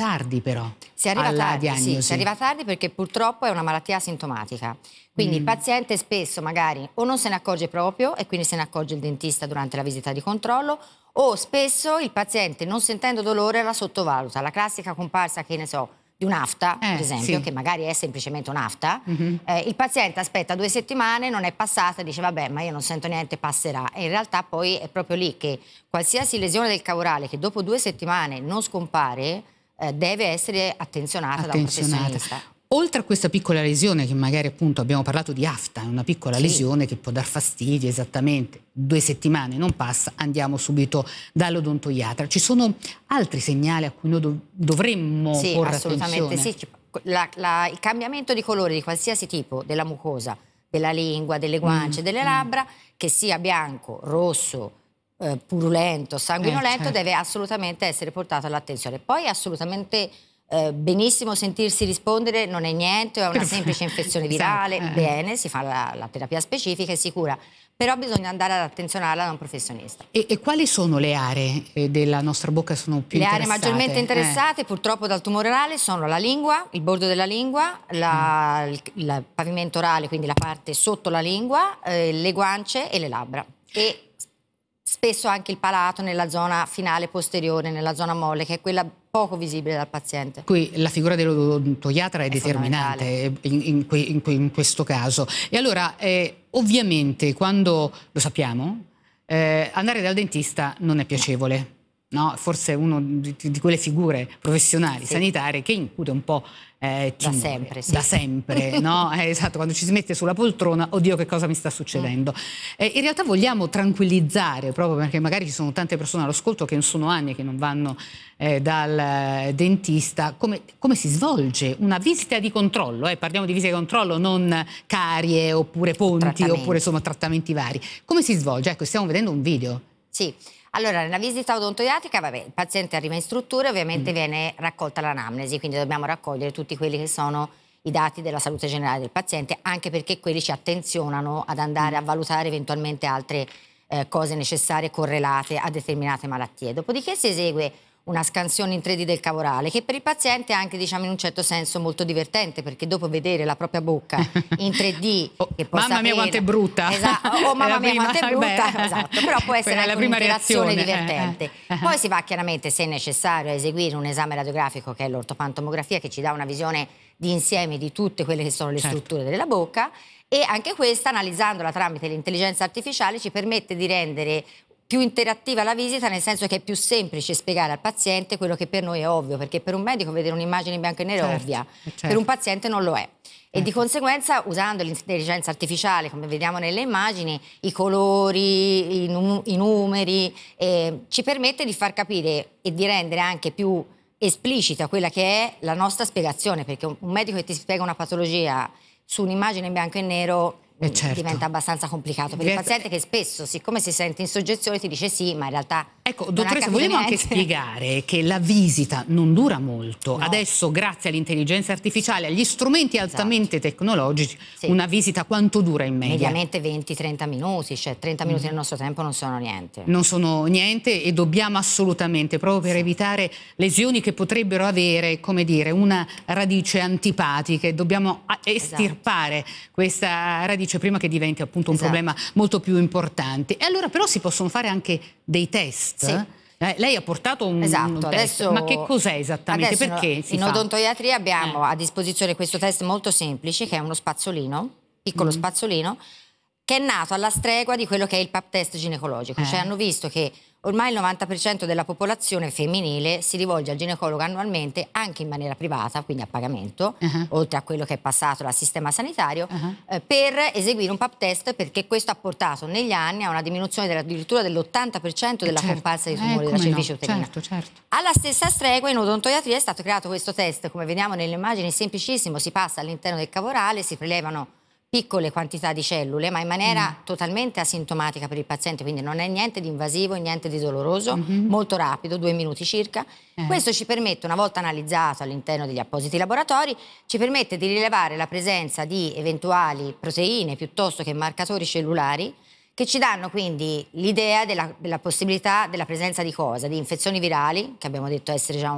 tardi però. Si arriva alla tardi, diagnosi. sì, si arriva tardi perché purtroppo è una malattia asintomatica. Quindi il paziente spesso magari o non se ne accorge proprio e quindi se ne accorge il dentista durante la visita di controllo, o spesso il paziente, non sentendo dolore, la sottovaluta. La classica comparsa, che ne so, di un'afta, per esempio, sì. che magari è semplicemente un'afta, il paziente aspetta 2 settimane, non è passata e dice vabbè, ma io non sento niente, passerà. E in realtà poi è proprio lì che qualsiasi lesione del cavorale che dopo 2 settimane non scompare, deve essere attenzionata da un professionista. Oltre a questa piccola lesione, che magari appunto abbiamo parlato di afta, è una piccola lesione che può dar fastidio, esattamente, 2 settimane non passa, andiamo subito dall'odontoiatra. Ci sono altri segnali a cui noi dovremmo porre assolutamente attenzione? sì. Il cambiamento di colore di qualsiasi tipo della mucosa, della lingua, delle guance, delle labbra, che sia bianco, rosso, purulento, sanguinolento, certo. deve assolutamente essere portato all'attenzione. Poi è assolutamente benissimo sentirsi rispondere, non è niente, è una semplice infezione virale, bene, si fa la terapia specifica, è sicura, però bisogna andare ad attenzionarla da un professionista. E quali sono le aree della nostra bocca che sono più interessate? Le aree maggiormente interessate purtroppo dal tumore orale sono la lingua, il bordo della lingua, il pavimento orale, quindi la parte sotto la lingua, le guance e le labbra. E spesso anche il palato nella zona finale posteriore, nella zona molle, che è quella poco visibile dal paziente. Qui la figura dell'odontoiatra è determinante in questo caso. E allora, ovviamente, quando lo sappiamo, andare dal dentista non è piacevole. No? Forse è una di quelle figure professionali, sanitarie, che incute un po' timore. Da sempre, no? Esatto, quando ci si mette sulla poltrona, oddio che cosa mi sta succedendo. In realtà vogliamo tranquillizzare, proprio perché magari ci sono tante persone all'ascolto che sono anni che non vanno dal dentista, come si svolge una visita di controllo, parliamo di visita di controllo, non carie oppure ponti oppure insomma trattamenti vari. Come si svolge? Ecco, stiamo vedendo un video. Sì, allora nella visita odontoiatrica, vabbè, il paziente arriva in struttura e ovviamente viene raccolta l'anamnesi, quindi dobbiamo raccogliere tutti quelli che sono i dati della salute generale del paziente, anche perché quelli ci attenzionano ad andare a valutare eventualmente altre cose necessarie correlate a determinate malattie. Dopodiché si esegue una scansione in 3D del cavorale, che per il paziente è anche, diciamo, in un certo senso molto divertente, perché dopo vedere la propria bocca in 3D che può mamma mia quanto è brutta, esatto, mamma mia quanto è brutta, esatto, però può essere anche un'interazione divertente. Poi si va chiaramente, se necessario, a eseguire un esame radiografico, che è l'ortopantomografia, che ci dà una visione di insieme di tutte quelle che sono le strutture della bocca, e anche questa, analizzandola tramite l'intelligenza artificiale, ci permette di rendere più interattiva la visita, nel senso che è più semplice spiegare al paziente quello che per noi è ovvio, perché per un medico vedere un'immagine in bianco e nero è ovvia, per un paziente non lo è. E di conseguenza, usando l'intelligenza artificiale, come vediamo nelle immagini, i colori, i numeri, ci permette di far capire e di rendere anche più esplicita quella che è la nostra spiegazione, perché un medico che ti spiega una patologia su un'immagine in bianco e nero diventa abbastanza complicato per il paziente, che spesso, siccome si sente in soggezione, ti dice sì, ma in realtà ecco, dottoressa, vogliamo anche spiegare che la visita non dura molto. Adesso, grazie all'intelligenza artificiale, agli strumenti altamente tecnologici, una visita quanto dura in media? Mediamente 20-30 minuti, cioè 30 minuti nel nostro tempo non sono niente. Non sono niente, e dobbiamo assolutamente, proprio per evitare lesioni che potrebbero avere, come dire, una radice antipatica, dobbiamo estirpare questa radice prima che diventi appunto un problema molto più importante. E allora però si possono fare anche dei test? Lei ha portato un test, ma che cos'è esattamente? Perché in odontoiatria abbiamo a disposizione questo test molto semplice, che è uno spazzolino, piccolo spazzolino, che è nato alla stregua di quello che è il pap test ginecologico. Cioè hanno visto che ormai il 90% della popolazione femminile si rivolge al ginecologo annualmente, anche in maniera privata, quindi a pagamento, oltre a quello che è passato dal sistema sanitario, per eseguire un pap test, perché questo ha portato negli anni a una diminuzione addirittura dell'80% della comparsa di tumori della cervice uterina. Alla stessa stregua in odontoiatria è stato creato questo test, come vediamo nelle immagini, semplicissimo, si passa all'interno del cavorale, si prelevano piccole quantità di cellule, ma in maniera totalmente asintomatica per il paziente, quindi non è niente di invasivo, niente di doloroso, molto rapido, 2 minuti circa. Questo ci permette, una volta analizzato all'interno degli appositi laboratori, ci permette di rilevare la presenza di eventuali proteine piuttosto che marcatori cellulari, che ci danno quindi l'idea della possibilità della presenza di cosa? Di infezioni virali, che abbiamo detto essere già